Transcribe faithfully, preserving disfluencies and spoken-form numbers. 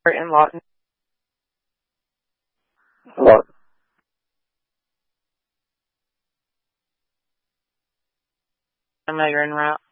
in Lawton. Hello. I know you're en route.